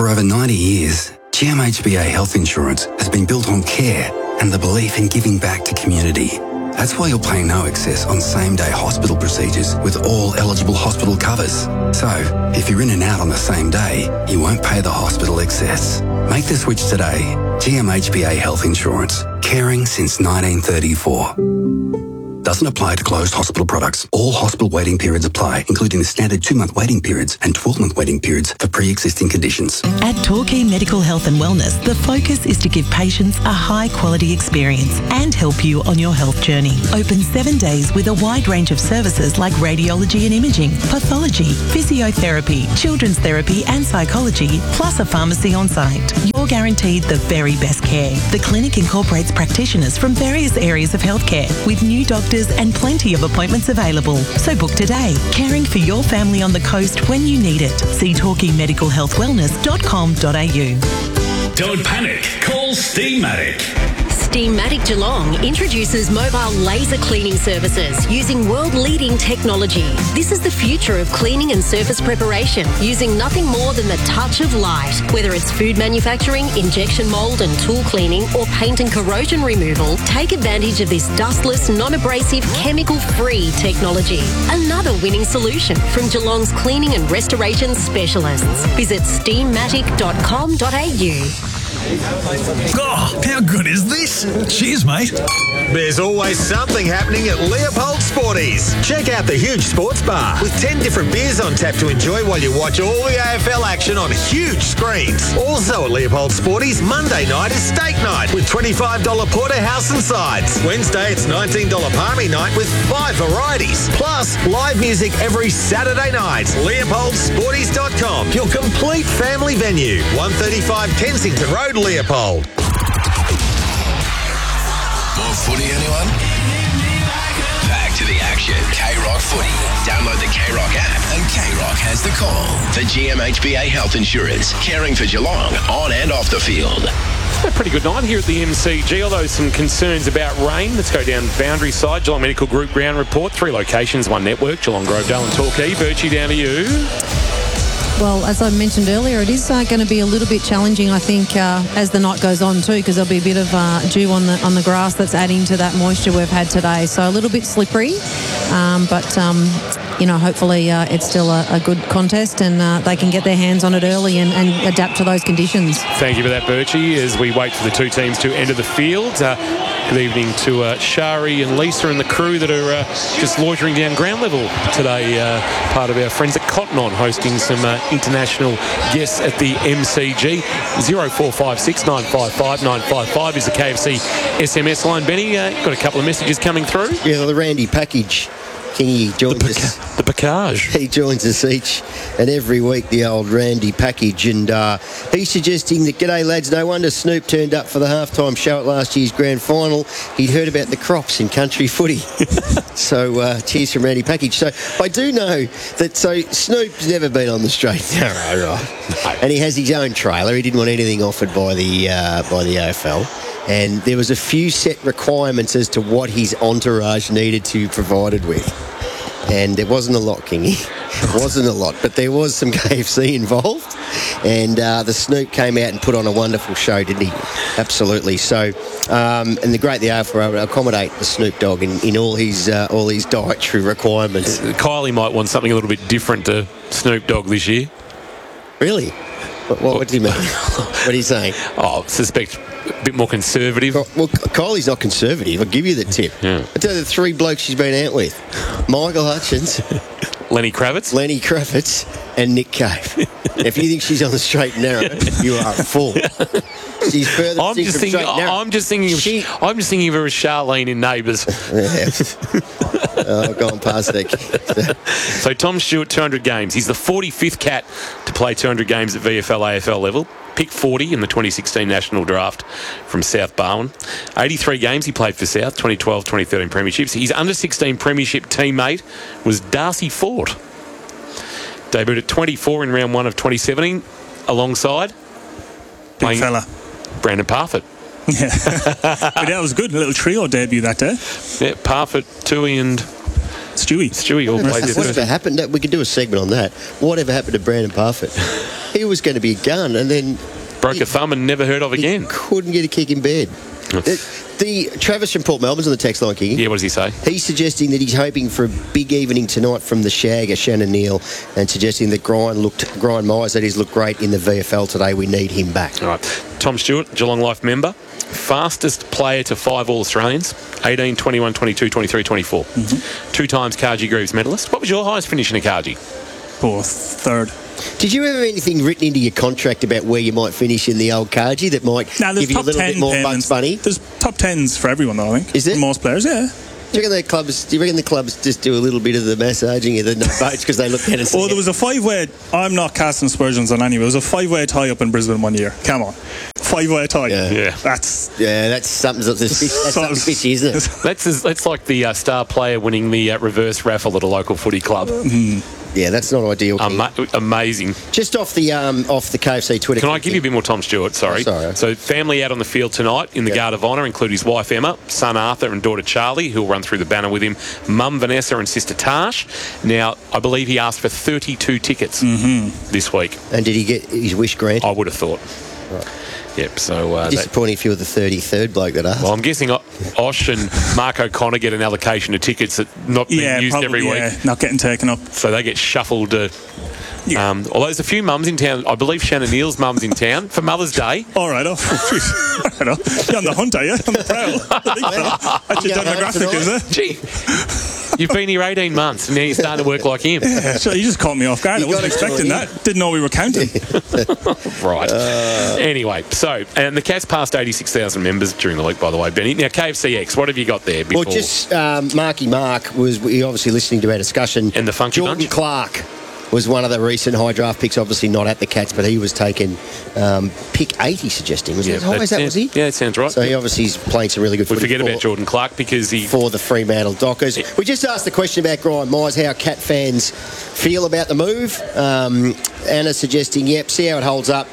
For over 90 years, GMHBA Health Insurance has been built on care and the belief in giving back to community. That's why you'll pay no excess on same-day hospital procedures with all eligible hospital covers. So, if you're in and out on the same day, you won't pay the hospital excess. Make the switch today. GMHBA Health Insurance. Caring since 1934. Doesn't apply to closed hospital products. All hospital waiting periods apply, including the standard 2-month waiting periods and 12-month waiting periods for pre-existing conditions. At Torquay Medical Health and Wellness, the focus is to give patients a high-quality experience and help you on your health journey. Open 7 days with a wide range of services like radiology and imaging, pathology, physiotherapy, children's therapy and psychology, plus a pharmacy on site. You're guaranteed the very best care. The clinic incorporates practitioners from various areas of healthcare with new doctors and plenty of appointments available. So book today. Caring for your family on the coast when you need it. See torquaymedicalhealthwellness.com.au. Don't panic. Call Steamatic. Steamatic Geelong introduces mobile laser cleaning services using world-leading technology. This is the future of cleaning and surface preparation using nothing more than the touch of light. Whether it's food manufacturing, injection mould and tool cleaning, or paint and corrosion removal, take advantage of this dustless, non-abrasive, chemical-free technology. Another winning solution from Geelong's cleaning and restoration specialists. Visit steamatic.com.au. Oh, how good is this? Cheers, mate. There's always something happening at Leopold Sporties. Check out the huge sports bar with 10 different beers on tap to enjoy while you watch all the AFL action on huge screens. Also at Leopold Sporties, Monday night is steak night with $25 porterhouse and sides. Wednesday it's $19 palmy night with 5 varieties. Plus, live music every Saturday night. LeopoldSporties.com, your complete family venue. 135 Kensington Road, Leopold. More footy, anyone? Back to the action. K-Rock Footy. Download the K-Rock app and K-Rock has the call. For GMHBA Health Insurance. Caring for Geelong on and off the field. A pretty good night here at the MCG, although some concerns about rain. Let's go down boundary side. Geelong Medical Group ground report. 3 locations, 1 network. Geelong, Grovedale and Torquay. Birchie, down to you. Well, as I mentioned earlier, it is going to be a little bit challenging, I think, as the night goes on too, because there'll be a bit of dew on the grass that's adding to that moisture we've had today. So a little bit slippery, but hopefully it's still a good contest and they can get their hands on it early and adapt to those conditions. Thank you for that, Birchie, as we wait for the 2 teams to enter the field. Good evening to Shari and Lisa and the crew that are just loitering down ground level today. Part of our friends at Cotton On hosting some international guests at the MCG. 0456 955 955 is the KFC SMS line. Benny, got a couple of messages coming through. Yeah, the Randy package. Kingy joins us. The package. He joins us each and every week, the old Randy package. And he's suggesting that, g'day lads, no wonder Snoop turned up for the halftime show at last year's grand final. He'd heard about the crops in country footy. So cheers from Randy package. So I do know that Snoop's never been on the straight. Right. And he has his own trailer. He didn't want anything offered by the AFL. And there was a few set requirements as to what his entourage needed to be provided with. And there wasn't a lot, Kingy. It wasn't a lot, but there was some KFC involved. And the Snoop came out and put on a wonderful show, didn't he? Absolutely. So, and the AFL were able to accommodate the Snoop Dogg in all his dietary requirements. Kylie might want something a little bit different to Snoop Dogg this year. Really? What do you mean? What are you saying? Oh, suspect a bit more conservative. Well, Kylie's not conservative. I'll give you the tip. Yeah. I tell you the 3 blokes she's been out with. Michael Hutchins. Lenny Kravitz, and Nick Cave. If you think she's on the straight and narrow, you are a fool. She's further. I'm just thinking of her as Charlene in Neighbours. Oh, gone past that. So Tom Stewart, 200 games. He's the 45th cat to play 200 games at VFL AFL level. Picked 40 in the 2016 National Draft from South Barwon. 83 games he played for South, 2012, 2013 premierships. His under-16 premiership teammate was Darcy Fort. Debuted at 24 in round 1 of 2017 alongside big fella Brandon Parfitt. Yeah. But that was good. A little trio debut that day. Yeah, Parfitt, Toohey and Stewie all played there. Whatever happened? We could do a segment on that. Whatever happened to Brandon Parfitt? he was going to be a gun, and then broke a thumb and never heard of again. Couldn't get a kick in bed. The Travis from Port Melbourne's on the text line, King. Yeah, what does he say? He's suggesting that he's hoping for a big evening tonight from the Shagger, Shannon Neal, and suggesting that Brian Myers, that he's looked great in the VFL today. We need him back. All right. Tom Stewart, Geelong Life member. Fastest player to 5 All-Australians, 18, 21, 22, 23, 24. Mm-hmm. 2 times Cargie Greaves medalist. What was your highest finish in a Cargie? Third. Did you ever have anything written into your contract about where you might finish in the old Cargie that might give you a little bit more Bucks Bunny? There's top 10s for everyone, though, I think. Is there? For most players, yeah. Do you reckon the clubs just do a little bit of the massaging of the boats because they look at it and say... Well, there was a 5-way... I'm not casting aspersions on anyone. It was a 5-way tie-up in Brisbane one year. Come on. 5-way tie. Yeah. That's something fishy, isn't it? That's like the star player winning the reverse raffle at a local footy club. Yeah, that's not ideal. Amazing. Just off the KFC Twitter. Can I give you a bit more Tom Stewart? Sorry. So family out on the field tonight in the Guard of Honour include his wife Emma, son Arthur and daughter Charlie, who will run through the banner with him, mum Vanessa and sister Tash. Now, I believe he asked for 32 tickets this week. And did he get his wish granted? I would have thought. Right. Yep, so... disappointing if you were the 33rd bloke that asked. Well, I'm guessing Osh and Mark O'Connor get an allocation of tickets that not being used every week. Not getting taken up. So they get shuffled to... although there's a few mums in town. I believe Shannon Neal's mum's in town for Mother's Day. All right. You're on the hunt, are you? On the prowl. That's your demographic, is it? Gee, you've been here 18 months and now you're starting to work like him. Yeah, so you just caught me off guard. I wasn't expecting that. Didn't know we were counting. Right. Anyway, and the Cats passed 86,000 members during the week, by the way, Benny. Now, KFCX, what have you got there before? Well, just Marky Mark was obviously listening to our discussion. And the Funky Jordan Bunch? Clark was one of the recent high draft picks, obviously not at the Cats, but he was taken pick 80, suggesting. Was it as high as that, was he? Yeah, it sounds right. So he obviously is playing some really good footy. We forget about Jordan Clark because for the Fremantle Dockers. We just asked the question about Brian Myers, how Cat fans feel about the move. Anna suggesting, see how it holds up.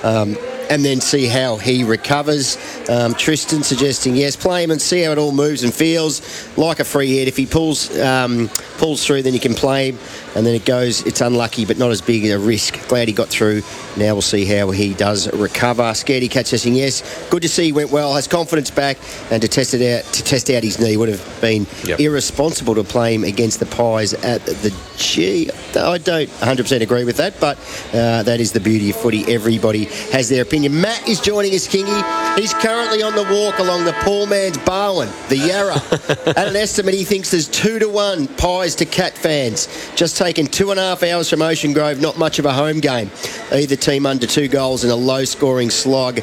And then see how he recovers. Tristan suggesting yes, play him and see how it all moves and feels like a free hit. If he pulls through, then you can play him, and then it's unlucky, but not as big a risk. Glad he got through. Now we'll see how he does recover. Scaredy Cat suggesting yes. Good to see he went well, has confidence back, and to test out his knee would have been irresponsible to play him against the Pies at the G. I don't 100% agree with that, but that is the beauty of footy. Everybody has their opinion. Matt is joining us, Kingy. He's currently on the walk along the Paul Man's Barwon, the Yarra. At an estimate, he thinks there's 2-1 Pies to Cat fans. Just taken 2.5 hours from Ocean Grove, not much of a home game. Either team under 2 goals in a low-scoring slug.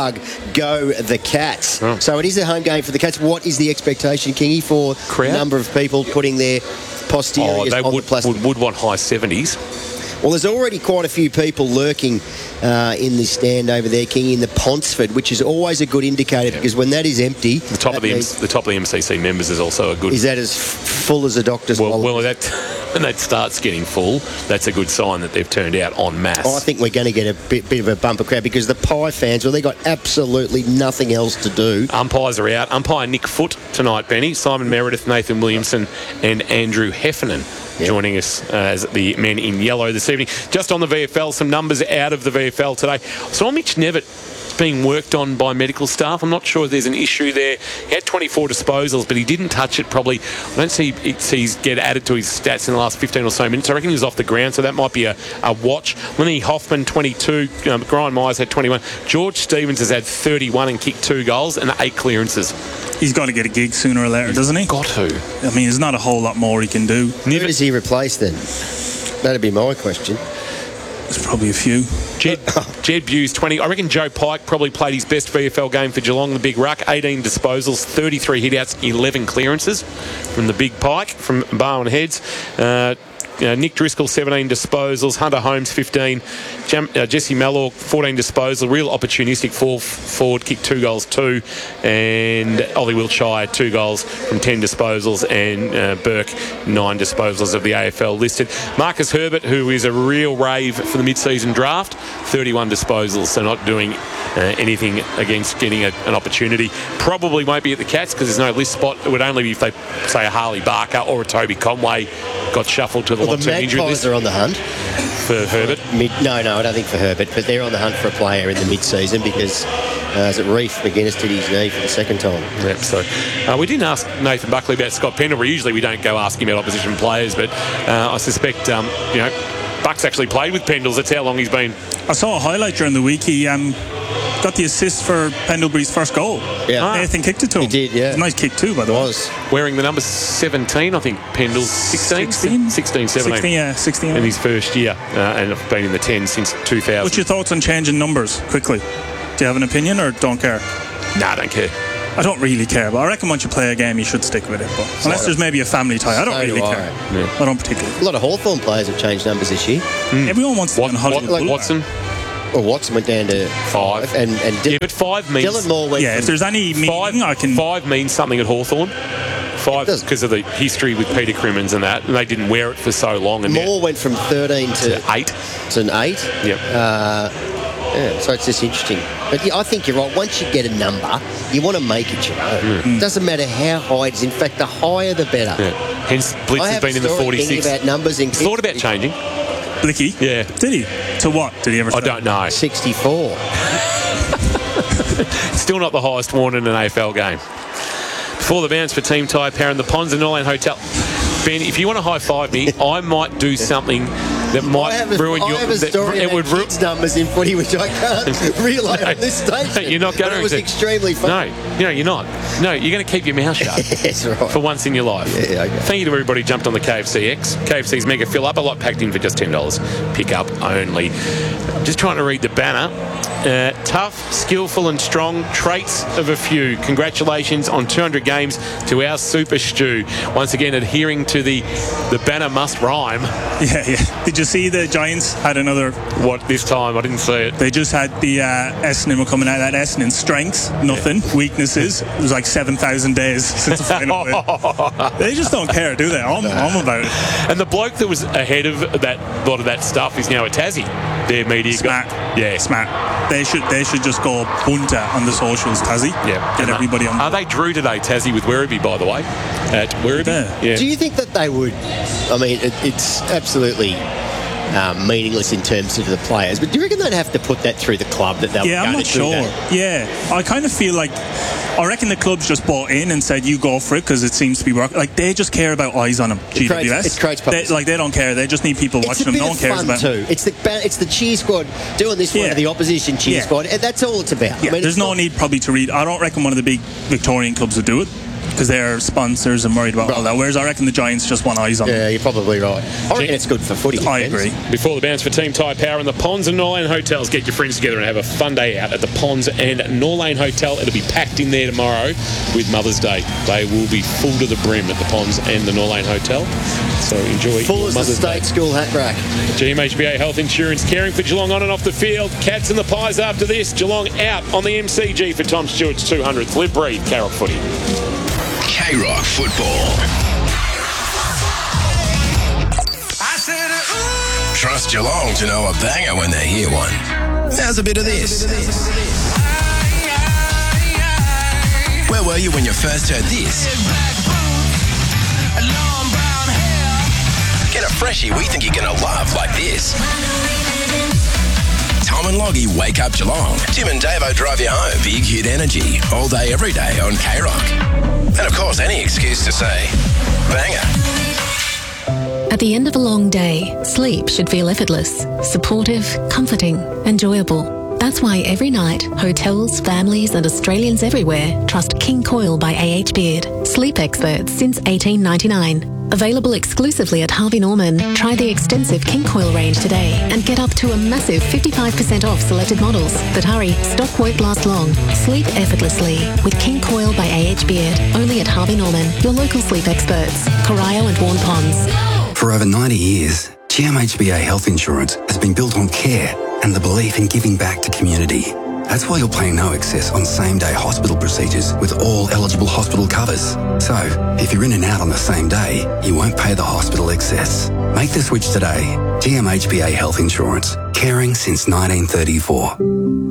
Go the Cats. Oh. So it is a home game for the Cats. What is the expectation, Kingy, for the number of people putting their posteriors on the plastic? Would want high 70s. Well, there's already quite a few people lurking in the stand over there, King, in the Ponsford, which is always a good indicator because when that is empty... The top of the MCC members is also a good... Is that as full as a doctor's wallet? Well, when that starts getting full, that's a good sign that they've turned out en masse. I think we're going to get a bit of a bumper crowd because the Pie fans, well, they got absolutely nothing else to do. Umpires are out. Umpire Nick Foote tonight, Benny. Simon Meredith, Nathan Williamson and Andrew Heffernan. Joining us as the men in yellow this evening. Just on the VFL, some numbers out of the VFL today. Saw Mitch Nevitt being worked on by medical staff. I'm not sure if there's an issue there. He had 24 disposals, but he didn't touch it probably. I don't see he's get added to his stats in the last 15 or so minutes. I reckon he was off the ground, so that might be a watch. Lenny Hoffman, 22. Brian Myers had 21. George Stevens has had 31 and kicked 2 goals and 8 clearances. He's got to get a gig sooner or later, doesn't he? Got to. I mean, there's not a whole lot more he can do. Who does he replace then? That'd be my question. There's probably a few. Jed Buse, 20. I reckon Joe Pike probably played his best VFL game for Geelong, the big ruck. 18 disposals, 33 hitouts, 11 clearances from the big Pike, from Barwon Heads. Nick Driscoll, 17 disposals. Hunter Holmes, 15. Jesse Mellor, 14 disposals. Real opportunistic forward, kicked 2 goals too. And Ollie Wiltshire, 2 goals from 10 disposals. And Burke, 9 disposals of the AFL listed. Marcus Herbert, who is a real rave for the mid-season draft, 31 disposals. So not doing anything against getting an opportunity. Probably won't be at the Cats because there's no list spot. It would only be if they say a Harley Barker or a Toby Conway got shuffled to the long-term injury list. The Magpies are on the hunt. for Herbert? No, I don't think for Herbert, but they're on the hunt for a player in the mid-season because Reef McGuinness did his knee for the second time. Yep, so we didn't ask Nathan Buckley about Scott Pendlebury. Usually we don't go ask him about opposition players, but I suspect, Buck's actually played with Pendles. That's how long he's been. I saw a highlight during the week. He got the assist for Pendlebury's first goal. Yeah. Nathan kicked it to him. He did, yeah. It was a nice kick too, by the way. Wearing the number 17, I think Pendles. 16, 17. 16. In his first year, and I've been in the 10 since 2000. What's your thoughts on changing numbers quickly? Do you have an opinion or don't care? Nah, I don't care. I don't really care, but I reckon once you play a game, you should stick with it. But unless there's maybe a family tie, I don't really care. Yeah. I don't particularly. A lot of Hawthorn players have changed numbers this year. Everyone wants to like Watson. Well, Watson went down to 5. And but 5 means... Dylan Moore went if there's any meaning, I can... 5 means something at Hawthorn. 5 because of the history with Peter Crimmins and that, and they didn't wear it for so long. And Moore went from 13 to 8. To an 8. Yep. So it's just interesting. But I think you're right. Once you get a number, you want to make it your own. It doesn't matter how high it is. In fact, the higher the better. Yeah. Hence, Blitz has been in the 46. About numbers in thought about changing. Blicky? Yeah. Did he? To what? Did he ever I don't know. 64. Still not the highest worn in an AFL game. Before the bounce for Team Tyre Power in the Ponds and Norland Hotel. Ben, if you want to high-five me, I might do something that might ruin your... I have a story about kids' numbers in footy, which I can't relay on this station. You're not going to. It was extremely fun. No, you're not. No, you're going to keep your mouth shut. That's right. For once in your life. Yeah, okay. Thank you to everybody who jumped on the KFC X. KFC's Mega Fill-Up. A lot packed in for just $10. Pick up only. Just trying to read the banner. Tough, skillful and strong, traits of a few. Congratulations on 200 games to our Super Stew. Once again, adhering to the banner must rhyme. Yeah. Did you see the Giants had another... What, this time? I didn't see it. They just had the Essendon were coming out of that Essendon. Strengths, nothing. Yeah. Weaknesses, it was like 7,000 days since the final win. They just don't care, do they? I'm about it. And the bloke that was ahead of that lot of that stuff is now at Tassie. Their media Smart. Yeah. Smart. They should just go bunter on the socials, Tassie. Yeah. Get everybody on. They drew today, Tassie, with Werribee, by the way. At Werribee. Yeah. Do you think that they would... I mean, it's absolutely... meaningless in terms of the players, but do you reckon they'd have to put that through the club that they'll I'm not sure. Yeah, I kind of feel like I reckon the club's just bought in and said you go for it because it seems to be working. Like they just care about eyes on them. GWS, it creates publicity. They don't care. They just need people watching them. No one cares about too. It's the cheer squad doing this for the opposition cheer squad, and that's all it's about. Yeah, I mean, there's no need probably to read. I don't reckon one of the big Victorian clubs would do it, because they're sponsors and worried about all that. Whereas I reckon the Giants just want eyes on them. Yeah, you're probably right. I reckon it's good for footy. I agree. Before the bounce for Team Tyre Power in the Ponds and Norlane Hotels. Get your friends together and have a fun day out at the Ponds and Norlane Hotel. It'll be packed in there tomorrow with Mother's Day. They will be full to the brim at the Ponds and the Norlane Hotel. So enjoy full as Mother's the state Day. School hat rack. GMHBA Health Insurance, caring for Geelong on and off the field. Cats and the Pies after this. Geelong out on the MCG for Tom Stewart's 200th. Live, breathe, K-Rock footy. K-Rock football. Trust Geelong to know a banger when they hear one. How's a bit of this? Where were you when you first heard this? Get a freshie we think you're going to love like this. Tom and Loggy wake up Geelong. Tim and Davo drive you home. Big hit energy. All day, every day on K-Rock. And of course, any excuse to say, banger. At the end of a long day, sleep should feel effortless, supportive, comforting, enjoyable. That's why every night, hotels, families and Australians everywhere trust King Coil by AH Beard. Sleep experts since 1899. Available exclusively at Harvey Norman. Try the extensive King Coil range today and get up to a massive 55% off selected models. But hurry, stock won't last long. Sleep effortlessly with King Coil by AH Beard. Only at Harvey Norman, your local sleep experts. Corio and Warn Ponds. For over 90 years, GMHBA Health Insurance has been built on care and the belief in giving back to community. That's why you'll pay no excess on same-day hospital procedures with all eligible hospital covers. So, if you're in and out on the same day, you won't pay the hospital excess. Make the switch today. GMHBA Health Insurance. Caring since 1934.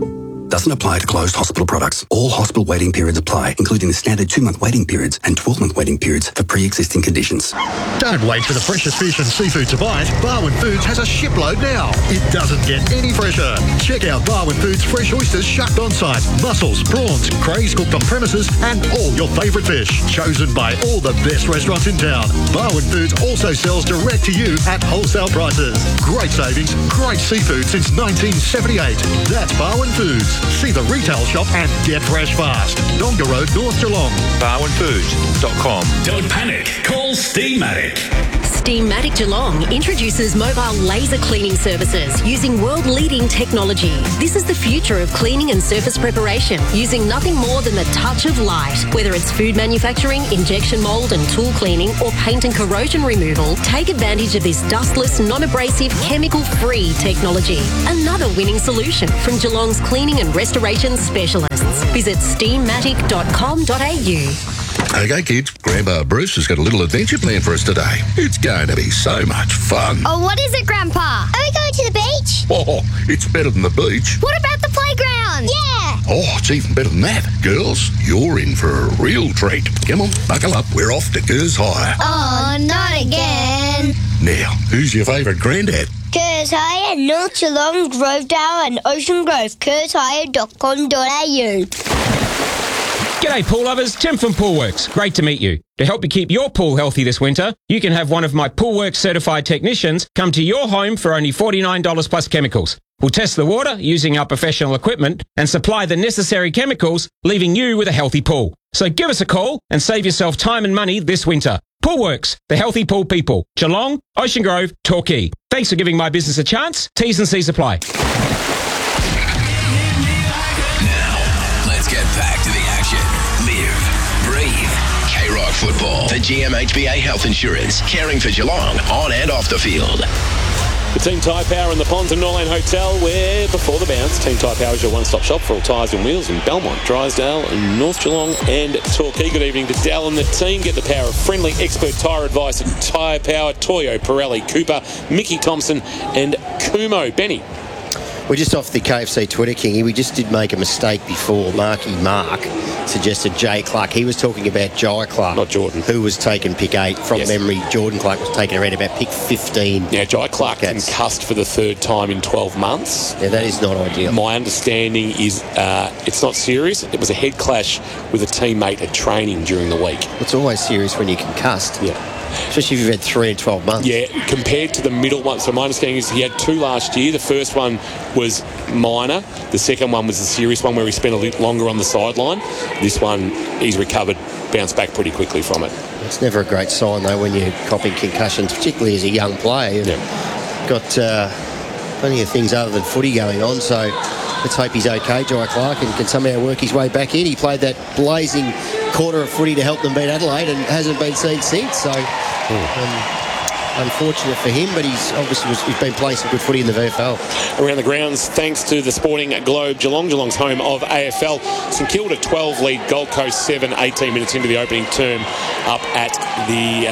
Doesn't apply to closed hospital products. All hospital waiting periods apply, including the standard 2-month waiting periods and 12-month waiting periods for pre-existing conditions. Don't wait for the freshest fish and seafood to bite. Barwon Foods has a shipload now. It doesn't get any fresher. Check out Barwon Foods fresh oysters shucked on site, mussels, prawns, crays cooked on premises, and all your favourite fish. Chosen by all the best restaurants in town. Barwon Foods also sells direct to you at wholesale prices. Great savings, great seafood since 1978. That's Barwon Foods. See the retail shop and get fresh fast. Donga Road, North Geelong. BarwonFoods.com. Don't panic. Call Steamatic. Steamatic Geelong introduces mobile laser cleaning services using world-leading technology. This is the future of cleaning and surface preparation using nothing more than the touch of light. Whether it's food manufacturing, injection mould and tool cleaning, or paint and corrosion removal, take advantage of this dustless, non-abrasive, chemical-free technology. Another winning solution from Geelong's cleaning and restoration specialists. Visit steamatic.com.au. Okay, kids, Grandpa Bruce has got a little adventure planned for us today. It's going to be so much fun. Oh, what is it, Grandpa? Are we going to the beach? Oh, it's better than the beach. What about the playground? Yeah! Oh, it's even better than that. Girls, you're in for a real treat. Come on, buckle up. We're off to Kerrs Hire. Oh, not again. Now, who's your favourite granddad? Kerrs Hire, North Geelong, Grovedale and Ocean Grove. KerrsHire.com.au. G'day pool lovers, Tim from Poolworks. Great to meet you. To help you keep your pool healthy this winter, you can have one of my Poolworks certified technicians come to your home for only $49 plus chemicals. We'll test the water using our professional equipment and supply the necessary chemicals, leaving you with a healthy pool. So give us a call and save yourself time and money this winter. Poolworks, the healthy pool people. Geelong, Ocean Grove, Torquay. Thanks for giving my business a chance. T's and C's apply. Let's get back to the action. Live, breathe. K-Rock Football. The GMHBA Health Insurance. Caring for Geelong on and off the field. The Team Tyre Power in the Ponds and Norland Hotel, where before the bounce, Team Tyre Power is your one-stop shop for all tyres and wheels in Belmont, Drysdale, North Geelong and Torquay. Good evening to Dal and the team. Get the power of friendly expert tyre advice at Tyre Power, Toyo, Pirelli, Cooper, Mickey Thompson and Kumo. Benny. We're just off the KFC Twitter, Kingy. We just did make a mistake before. Mark suggested Jay Clark. He was talking about Jai Clark. Not Jordan. Who was taken pick 8 from memory. Jordan Clark was taken around about pick 15. Yeah, Jai Clark concussed for the third time in 12 months. Yeah, that is not ideal. My understanding is it's not serious. It was a head clash with a teammate at training during the week. It's always serious when you're concussed. Yeah. Especially if you've had 3 in 12 months. Yeah, compared to the middle one. So my understanding is he had 2 last year. The first one was minor. The second one was a serious one where he spent a little longer on the sideline. This one, he's recovered, bounced back pretty quickly from it. It's never a great sign, though, when you're copping concussions, particularly as a young player. Yeah. Got plenty of things other than footy going on, so let's hope he's okay, Jai Clark, and can somehow work his way back in. He played that blazing quarter of footy to help them beat Adelaide and hasn't been seen since, so unfortunate for him, but he's been playing some good footy in the VFL. Around the grounds, thanks to the Sporting Globe Geelong, Geelong's home of AFL. St Kilda 12 lead, Gold Coast 7, 18 minutes into the opening term up at the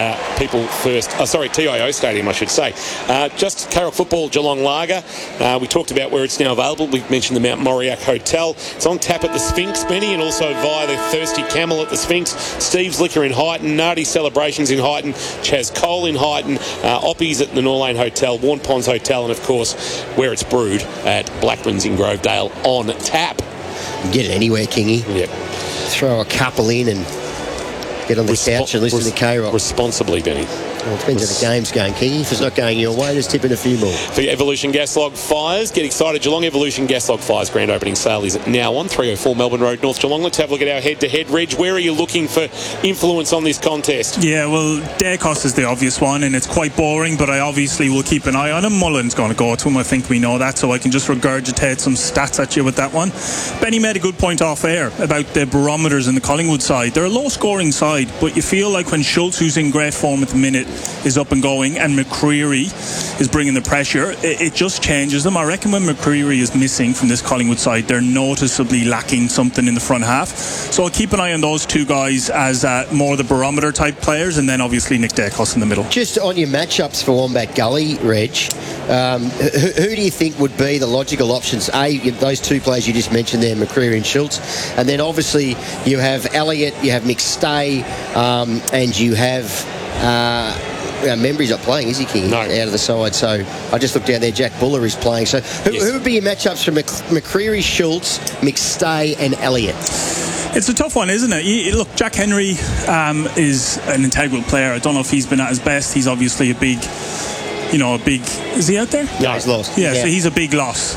TIO Stadium, I should say. Just K-Rock Football, Geelong Lager. We talked about where it's now available. We've mentioned the Mount Moriac Hotel. It's on tap at the Sphinx, Benny, and also via the Thirsty Camel at the Sphinx. Steve's Liquor in Highton, Nardi Celebrations in Highton, Chaz Cole in Highton, Oppies at the Norlane Hotel, Warn Ponds Hotel, and of course where it's brewed at Blackman's in Grovedale on tap. You get it anywhere, Kingy. Yep. Throw a couple in and get on the couch and listen to K-Rock. Responsibly, Benny. Well, it depends how the game's going, Kingy. If it's not going your way, just tip in a few more. For Evolution Gas Log Fires, get excited. Geelong Evolution Gas Log Fires grand opening sale is now on 304 Melbourne Road, North Geelong. Let's have a look at our head-to-head. Reg, where are you looking for influence on this contest? Yeah, well, Dacos is the obvious one, and it's quite boring, but I obviously will keep an eye on him. Mullen's going to go to him. I think we know that, so I can just regurgitate some stats at you with that one. Benny made a good point off air about the barometers in the Collingwood side. They're a low-scoring side, but you feel like when Schultz, who's in great form at the minute, is up and going and McCreary is bringing the pressure, it just changes them. I reckon when McCreary is missing from this Collingwood side, they're noticeably lacking something in the front half. So I'll keep an eye on those two guys as more the barometer type players, and then obviously Nick Daicos in the middle. Just on your matchups for Wombat Gully, Reg, who do you think would be the logical options? Those two players you just mentioned there, McCreary and Schultz, and then obviously you have Elliott, you have McStay, and you have Membry's not playing, is he, King? No. Out of the side. So I just looked down there, Jack Buller is playing. So who would be your matchups for McCreary, Schultz, McStay and Elliott? It's a tough one, isn't it? Look, Jack Henry is an integral player. I don't know if he's been at his best. He's obviously a big... is he out there? No, he's lost. Yeah, so he's a big loss.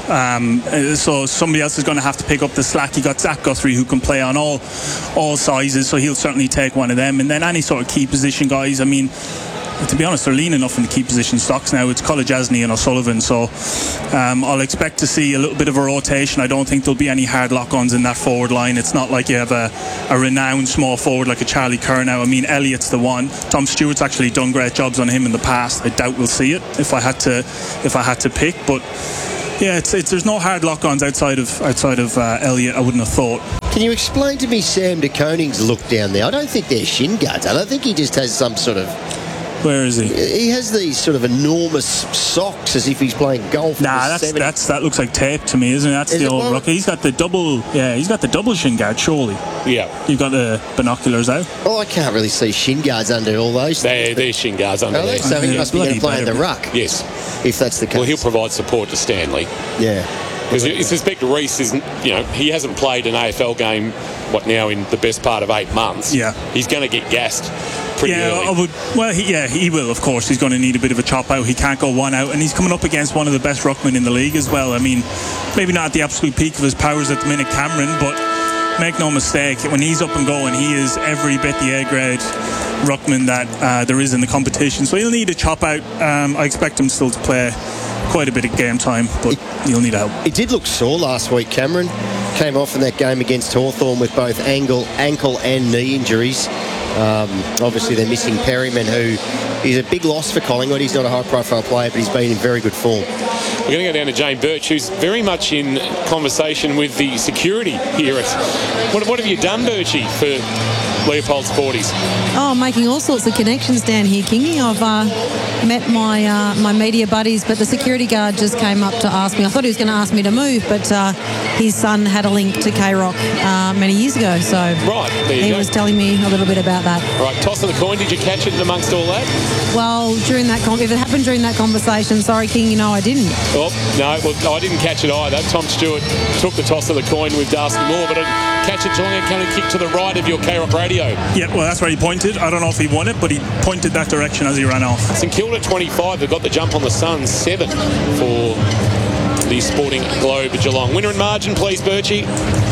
So somebody else is going to have to pick up the slack. You got Zach Guthrie, who can play on all sizes, so he'll certainly take one of them. And then any sort of key position guys, I mean, to be honest, they're lean enough in the key position stocks now. It's Colajasny and O'Sullivan, so I'll expect to see a little bit of a rotation. I don't think there'll be any hard lock-ons in that forward line. It's not like you have a renowned small forward like a Charlie Kerr now. I mean, Elliott's the one. Tom Stewart's actually done great jobs on him in the past. I doubt we'll see it if I had to pick, but yeah, there's no hard lock-ons outside of Elliott, I wouldn't have thought. Can you explain to me Sam de Koning's look down there? I don't think they're shin guards. I don't think he just has some sort of... Where is he? He has these sort of enormous socks as if he's playing golf. Nah, that looks like tape to me, isn't it? That's the old rookie. He's got the double shin guard, surely. Yeah. You've got the binoculars out. Oh, I can't really see shin guards under all those things. They're shin guards under there. So he must be going to play in the ruck. Yes. If that's the case. Well, he'll provide support to Stanley. Yeah. Because I suspect Reece isn't, he hasn't played an AFL game, in the best part of 8 months. Yeah. He's going to get gassed pretty early. He will, of course. He's going to need a bit of a chop out. He can't go one out, and he's coming up against one of the best ruckmen in the league as well. I mean, maybe not at the absolute peak of his powers at the minute, Cameron, but make no mistake, when he's up and going, he is every bit the A-grade ruckman that there is in the competition. So he'll need a chop out. I expect him still to play quite a bit of game time, but he'll need help. He did look sore last week, Cameron. Came off in that game against Hawthorn with both ankle and knee injuries. Obviously, they're missing Perryman, who is a big loss for Collingwood. He's not a high-profile player, but he's been in very good form. We're going to go down to Jane Birch, who's very much in conversation with the security here at... What have you done, Birchie, for Leopold Sporties? Oh, making all sorts of connections down here, Kingy. I've met my media buddies, but the security guard just came up to ask me. I thought he was going to ask me to move, but his son had a link to K-Rock many years ago, so right, there you he go. was telling me a little bit about that. Right, toss of the coin. Did you catch it amongst all that? Well, during that if it happened during that conversation, sorry, King, I didn't. Oh, no, well, I didn't catch it either. Tom Stewart took the toss of the coin with Darcy Moore, but I catch it Geelong and kick to the right of your K-Rock radio. Yeah, well, that's where he pointed. I don't know if he won it, but he pointed that direction as he ran off. St Kilda 25, they've got the jump on the Suns, 7 for the Sporting Globe Geelong. Winner and margin, please, Birchie.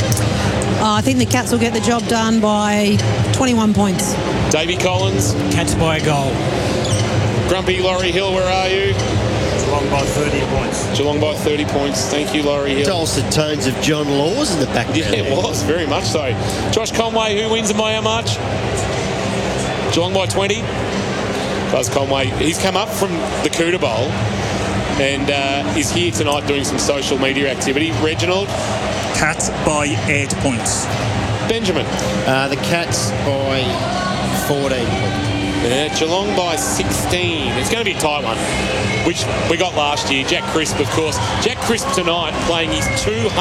I think the Cats will get the job done by 21 points. Davey Collins. Cats by a goal. Grumpy Laurie Hill, where are you? Geelong by 30 points. Geelong by 30 points. Thank you, Laurie Hill. Dulcet tones of John Laws in the background. Yeah, it was, very much so. Josh Conway, who wins and by how much? Geelong by 20. Buzz Conway, he's come up from the Cooter Bowl and is here tonight doing some social media activity. Reginald? Cats by 8 points. Benjamin? The Cats by 14 points. Geelong by 16. It's going to be a tight one, which we got last year. Jack Crisp, of course. Jack Crisp tonight playing his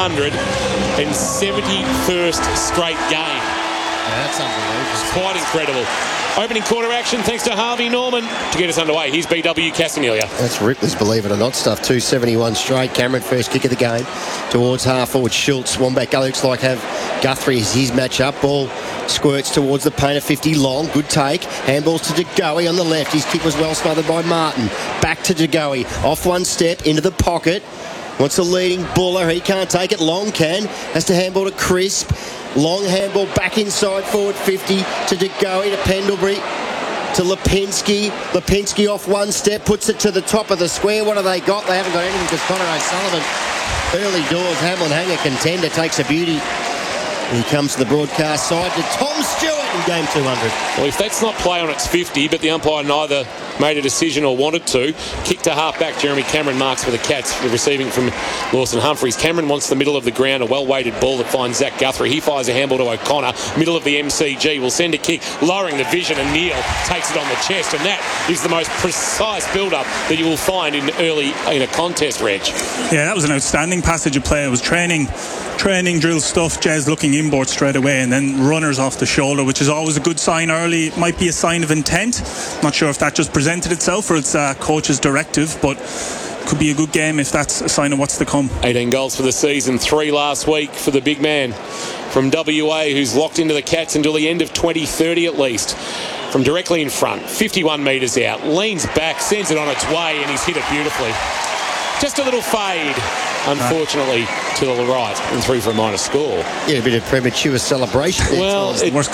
271st straight game. That's unbelievable. It's quite incredible. Opening quarter action thanks to Harvey Norman. To get us underway, here's BW Castanelia. That's Ripley's believe it or not stuff. 271 straight. Cameron first kick of the game towards half forward Schultz. Wombat Gully looks like have Guthrie as his matchup. Ball squirts towards the paint of 50 long. Good take. Handballs to DeGoey on the left. His kick was well smothered by Martin. Back to DeGoey. Off one step into the pocket. Wants a leading Buller. He can't take it. Long can. Has to handball to Crisp. Long handball back inside forward 50 to DeGoey to Pendlebury to Lipinski. Lipinski off one step, puts it to the top of the square. What have they got? They haven't got anything because Connor O'Sullivan, early doors, Hamlin Hanger contender, takes a beauty. He comes to the broadcast side to Tom Stewart in game 200. Well, if that's not play on its 50, but the umpire neither made a decision or wanted to, kick to half-back Jeremy Cameron marks for the Cats, receiving from Lawson Humphries. Cameron wants the middle of the ground, a well-weighted ball that finds Zach Guthrie. He fires a handball to O'Connor, middle of the MCG, will send a kick, lowering the vision, and Neil takes it on the chest, and that is the most precise build-up that you will find in a contest, Reg. Yeah, that was an outstanding passage of play. It was training drill stuff. Jez looking inboard straight away, and then runners off the shoulder, which is always a good sign early. It might be a sign of intent. Not sure if that just presented itself or it's coach's directive, but could be a good game if that's a sign of what's to come. 18 goals for the season, 3 last week for the big man from WA, who's locked into the Cats until the end of 2030 at least. From directly in front, 51 metres out, leans back, sends it on its way, and he's hit it beautifully. Just a little fade, unfortunately, to the right, and through for a minor score. Yeah, a bit of premature celebration. Well,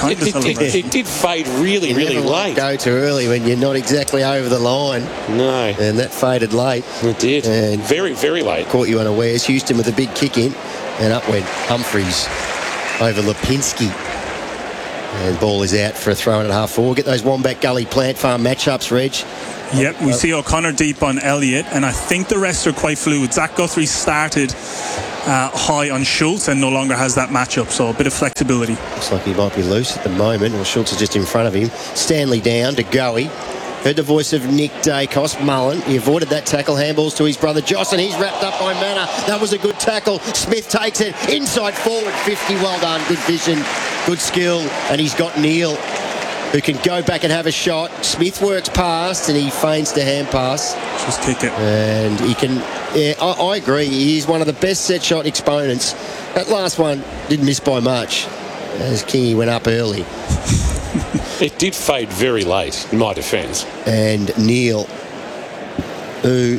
it did fade really late. Go too early when you're not exactly over the line. No. And that faded late. It did. And very late. Caught you unawares. Houston with a big kick in, and up went Humphries over Lipinski. And ball is out for a throw in at half forward. Get those Wombat Gully Plant Farm matchups, Reg. Yep, we see O'Connor deep on Elliott, and I think the rest are quite fluid. Zach Guthrie started high on Schultz and no longer has that matchup, so a bit of flexibility. Looks like he might be loose at the moment. Well, Schultz is just in front of him. Stanley down to Goey. Heard the voice of Nick Dacos. Mullen, he avoided that tackle. Handballs to his brother Joss, and he's wrapped up by Manor. That was a good tackle. Smith takes it inside forward 50. Well done. Good vision, good skill, and he's got Neil, who can go back and have a shot. Smith works past and he feigns to hand pass. Just kick it. And he can... Yeah, I agree. He's one of the best set shot exponents. That last one didn't miss by much, as Kingy went up early. It did fade very late, in my defence. And Neil, who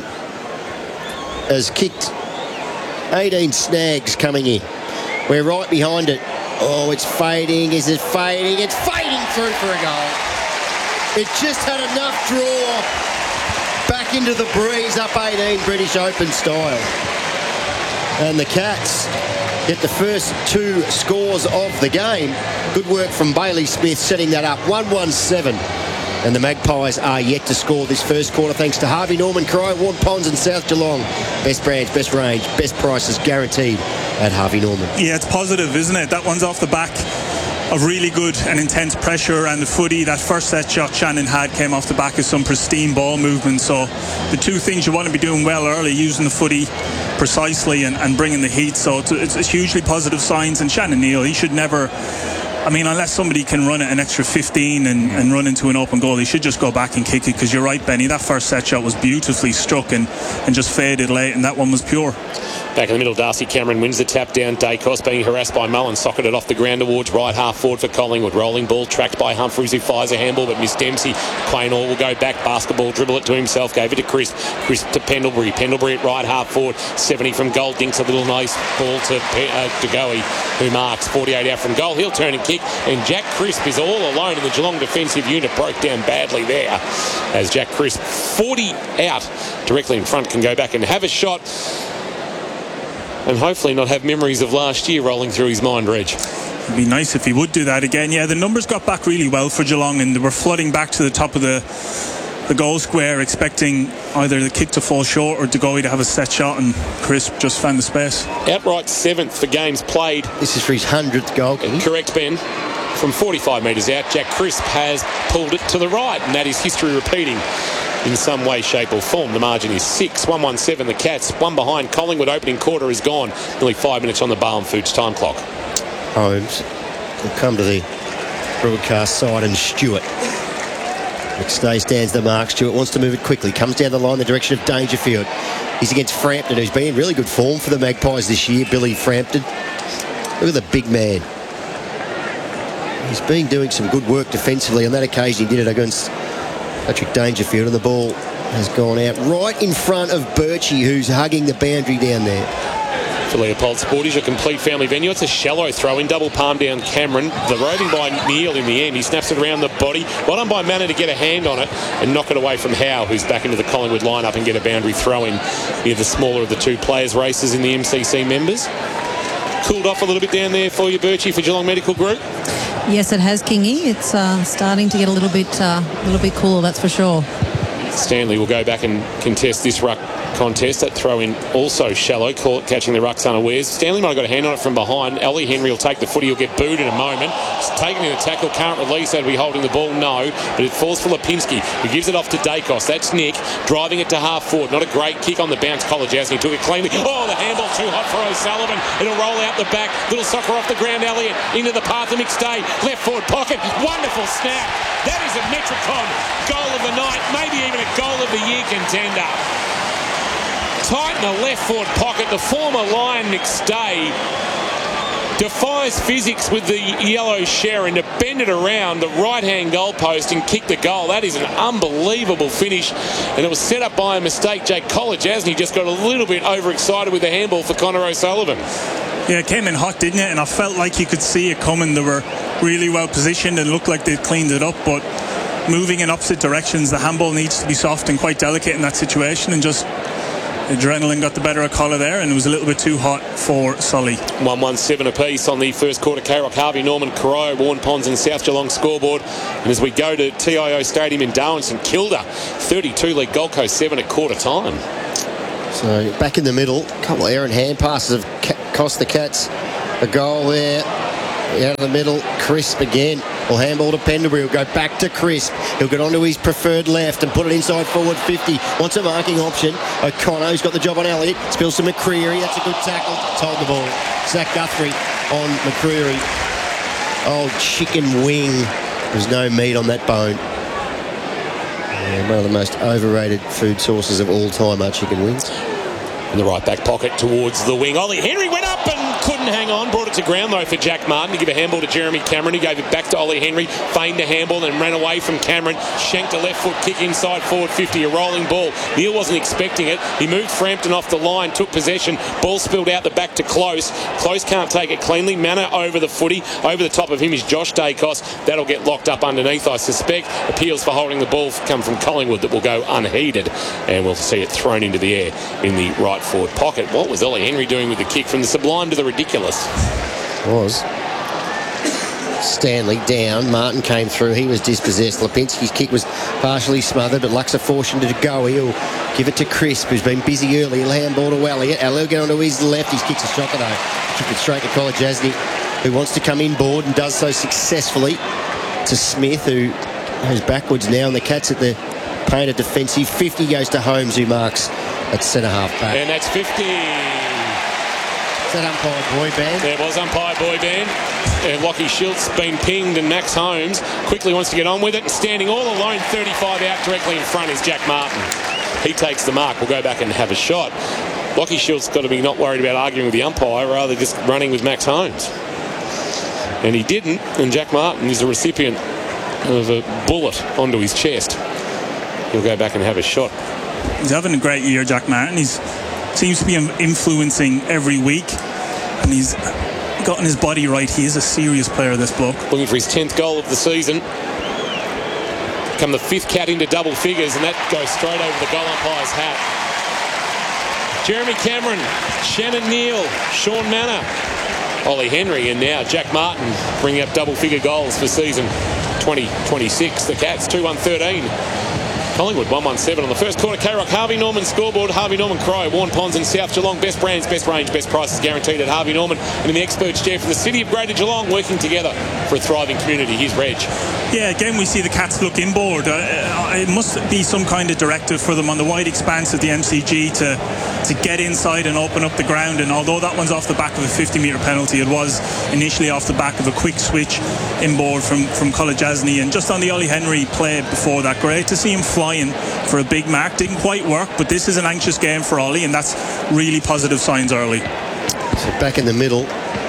has kicked 18 snags coming in. We're right behind it. Oh, it's fading. Is it fading? It's fading through for a goal. It just had enough draw back into the breeze, up 18 British Open style. And the Cats get the first 2 scores of the game. Good work from Bailey Smith setting that up. 1-1-7. And the Magpies are yet to score this first quarter thanks to Harvey Norman, Cry, Warren Ponds and South Geelong. Best brands, best range, best prices guaranteed at Harvey Norman. Yeah, it's positive, isn't it? That one's off the back of really good and intense pressure around the footy. That first set shot Shannon had came off the back of some pristine ball movement. So the 2 things you want to be doing well early, using the footy precisely and bringing the heat. So it's hugely positive signs. And Shannon Neal, he should never... I mean, unless somebody can run it an extra 15 and run into an open goal, he should just go back and kick it, because you're right, Benny, that first set shot was beautifully struck and just faded late, and that one was pure. Back in the middle, Darcy Cameron wins the tap down. Dacos being harassed by Mullen, socketed off the ground towards right half forward for Collingwood. Rolling ball tracked by Humphries, who fires a handball, but Miss Dempsey. Quaynor will go back, basketball, dribble it to himself, gave it to Chris to Pendlebury. Pendlebury at right half forward, 70 from goal, dinks a little nice ball to Goey, who marks 48 out from goal. He'll turn and kick, and Jack Crisp is all alone in the Geelong defensive unit. Broke down badly there, as Jack Crisp, 40 out, directly in front, can go back and have a shot, and hopefully not have memories of last year rolling through his mind, Reg. It'd be nice if he would do that again. Yeah, the numbers got back really well for Geelong, and they were flooding back to the top of the goal square, expecting either the kick to fall short or Goey to have a set shot, and Crisp just found the space. Outright 7th for games played. This is for his 100th goal. Correct, Ben. From 45 metres out, Jack Crisp has pulled it to the right, and that is history repeating in some way, shape or form. The margin is 6. 1-1-7 the Cats. One behind. Collingwood opening quarter is gone. Nearly 5 minutes on the Barwon Foods time clock. Holmes will come to the broadcast side, and Stewart. McStay stands the mark. Stewart wants to move it quickly. Comes down the line in the direction of Dangerfield. He's against Frampton, who's been in really good form for the Magpies this year. Billy Frampton. Look at the big man. He's been doing some good work defensively. On that occasion, he did it against Patrick Dangerfield, and the ball has gone out right in front of Birchie, who's hugging the boundary down there. For Leopold Sporties, a complete family venue. It's a shallow throw in, double palm down Cameron. The roving by Neil in the end. He snaps it around the body. Well done by Manor to get a hand on it and knock it away from Howe, who's back into the Collingwood lineup, and get a boundary throw in near the smaller of the 2 players races in the MCC members. cooled off a little bit down there for you, Birchie, for Geelong Medical Group? Yes, it has, Kingy. It's starting to get a little bit cooler, that's for sure. Stanley will go back and contest this ruck contest. That throw in also shallow, catching the rucks unawares. Stanley might have got a hand on it from behind. Ollie Henry will take the footy. He'll get booed in a moment. He's taken in the tackle, can't release. That'll be holding the ball, no. But it falls for Lipinski, who gives it off to Dacos. That's Nick driving it to half forward. Not a great kick on the bounce. Kolodjasny took it cleanly. Oh, the handball too hot for O'Sullivan. It'll roll out the back. Little soccer off the ground. Elliott into the path of McStay. Left forward pocket. Wonderful snap. That is a Metricon goal of the night. Maybe even a goal of the year contender. Tight in the left forward pocket. The former Lion McStay defies physics with the yellow Sharon to bend it around the right-hand goalpost and kick the goal. That is an unbelievable finish, and it was set up by a mistake. Jake Kolodjasny just got a little bit overexcited with the handball for Connor O'Sullivan. Yeah, it came in hot, didn't it? And I felt like you could see it coming. They were really well positioned and looked like they'd cleaned it up, but moving in opposite directions, the handball needs to be soft and quite delicate in that situation, and just adrenaline got the better of Collar there, and it was a little bit too hot for Sully. 1-1-7 apiece on the first quarter. K-Rock, Harvey Norman, Crowe, Warren Ponds and South Geelong scoreboard. And as we go to TIO Stadium in Darwin, St Kilda, 32 lead Gold Coast 7 at quarter time. So back in the middle, a couple of errant hand passes have cost the Cats a goal there. Out of the middle, Crisp again. Will handball to Pendlebury. He'll go back to Crisp. He'll get onto his preferred left and put it inside forward 50. Wants a marking option. O'Connor's got the job on Elliott. Spills to McCreery. That's a good tackle. Hold the ball. Zach Guthrie on McCreery. Old chicken wing. There's no meat on that bone. And one of the most overrated food sources of all time are chicken wings. In the right back pocket towards the wing. Ollie Henry went up and couldn't hang on. Brought it to ground though for Jack Martin to give a handball to Jeremy Cameron. He gave it back to Ollie Henry. Feigned a handball and ran away from Cameron. Shanked a left foot kick inside forward 50. A rolling ball. Neil wasn't expecting it. He moved Frampton off the line. Took possession. Ball spilled out the back to Close. Close can't take it cleanly. Manor over the footy. Over the top of him is Josh Dacos. That'll get locked up underneath, I suspect. Appeals for holding the ball come from Collingwood that will go unheeded. And we'll see it thrown into the air in the right forward pocket. What was Ollie Henry doing with the kick from the sublime to the ridiculous? Was Stanley down. Martin came through. He was dispossessed. Lipinski's kick was partially smothered, but Luxor fortuned it to go. He'll give it to Crisp, who's been busy early. He'll handball to Elliott. Elliott get onto his left. He kicks a shocker though. Kick it straight to Kolodjasny, who wants to come inboard and does so successfully to Smith, who goes backwards now, and the Cats at the painted defensive. 50 goes to Holmes, who marks at centre half back. And that's 50. Is that umpire boy band? There was umpire boy band. And Lockie Schultz been pinged, and Max Holmes quickly wants to get on with it. And standing all alone, 35 out directly in front is Jack Martin. He takes the mark. We'll go back and have a shot. Lockie Schultz got to be not worried about arguing with the umpire, rather just running with Max Holmes. And he didn't, and Jack Martin is the recipient of a bullet onto his chest. He'll go back and have a shot. He's having a great year, Jack Martin. He seems to be influencing every week, and he's gotten his body right. He is a serious player, this bloke. Looking for his 10th goal of the season. Come the 5th Cat into double figures, and that goes straight over the goal umpire's hat. Jeremy Cameron, Shannon Neal, Sean Manor, Ollie Henry, and now Jack Martin bringing up double-figure goals for season 2026. The Cats 2-1-13. Collingwood 1-1-7 on the first quarter. K-Rock, Harvey Norman scoreboard. Harvey Norman, Crowe, Warren Ponds and South Geelong. Best brands, best range, best prices guaranteed at Harvey Norman. And in the expert chair for the City of Greater Geelong, working together for a thriving community. Here's Reg. Yeah, again we see the Cats look inboard. It must be some kind of directive for them on the wide expanse of the MCG to get inside and open up the ground. And although that one's off the back of a 50-metre penalty, it was initially off the back of a quick switch inboard from Kolodjasny. And just on the Ollie Henry play before that, great to see him flying for a big mark. Didn't quite work, but this is an anxious game for Ollie, and that's really positive signs early. So back in the middle,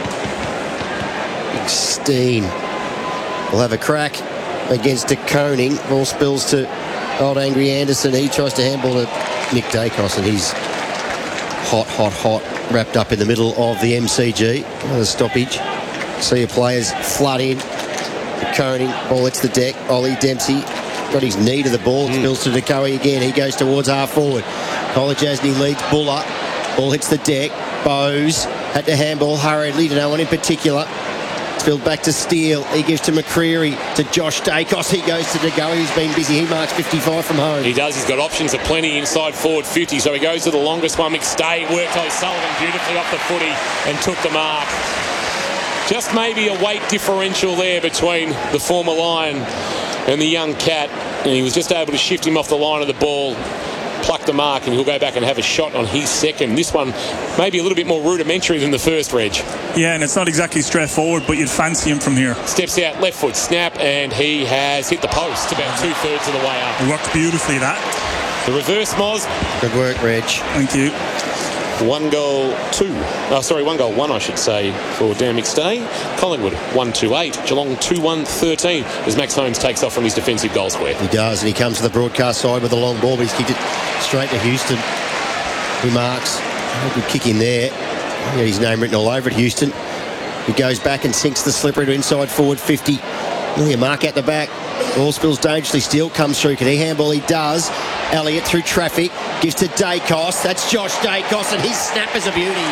Steen will have a crack against De Koning. Ball spills to old Angry Anderson. He tries to handball to Nick Dacos, and he's hot, wrapped up in the middle of the MCG. Another stoppage. See your players flood in. De Koning, ball hits the deck. Ollie Dempsey got his knee to the ball. Spills to DeCoey again. He goes towards half forward. Kolodjasny leads Buller. Ball hits the deck. Bowes had to handball hurriedly to no one in particular. Spilled back to Steele. He gives to McCreary, to Josh Dacos. He goes to DeGoey, who's been busy. He marks 55 from home. He does. He's got options of plenty inside forward 50, so he goes to the longest one. McStay worked O'Sullivan beautifully off the footy and took the mark. Just maybe a weight differential there between the former Lion and the young Cat, and he was just able to shift him off the line of the ball, pluck the mark, and he'll go back and have a shot on his second. This one maybe a little bit more rudimentary than the first, Reg. Yeah, and it's not exactly straightforward, but you'd fancy him from here. Steps out, left foot snap, and he has hit the post about 2/3 of the way up. It worked beautifully, that. The reverse, Moz. Good work, Reg. Thank you. 1 goal 1 I should say, for Dan McStay. Collingwood 1-2-8, Geelong 2-1-13 as Max Holmes takes off from his defensive goal square. He does, and he comes to the broadcast side with a long ball, but he's kicked it straight to Houston. He marks. Good kick in there. He had his name written all over it, Houston. He goes back and sinks the slipper into inside forward 50. A mark at the back. Ball spills dangerously. Steele comes through. Can he handball? He does. Elliott through traffic. Gives to Dacos. That's Josh Dacos, and his snap is a beauty.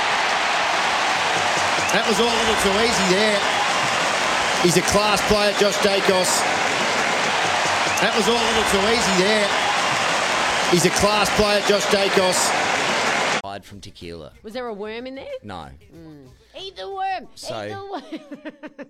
That was all a little too easy there. He's a class player, Josh Dacos. That was all a little too easy there. He's a class player, Josh Dacos. From tequila. Was there a worm in there? No. Eat the worm. So- Eat the worm.